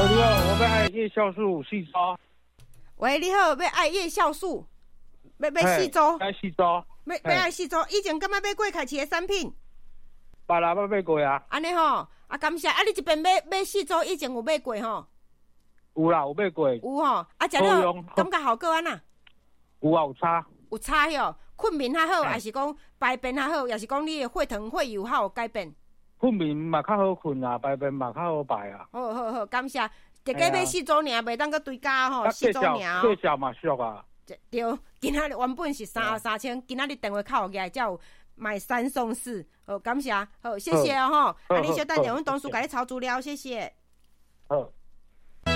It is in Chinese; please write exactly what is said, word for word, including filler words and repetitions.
哦，你好，我要爱夜酵素四组。 喂，你好，要爱夜酵素，要要四组， 爱四组，要要爱四组。以前敢捌买过开市的产品？ 捌啦，捌买过啊。 安尼吼，啊感谢，啊你这边买买四组，以前有买过吼？ 有啦，有买过。 有吼，啊食了感觉效果安那？ 有啊，有差。 有差哟，困眠较好，还是讲排便较好，还是讲你的血糖、血油较有改变？ 困眠嘛较好困啊，排便嘛较好排啊。 好好好，感谢。一个买四组尔，袂当搁追加吼，四组尔。 介绍嘛俗啊。 对，今仔日原本是三三千，今仔日电话敲起来才有买三送四。好，感谢，好，谢谢哦吼。啊，你稍等下，阮同事甲你抄资料，谢谢。 好。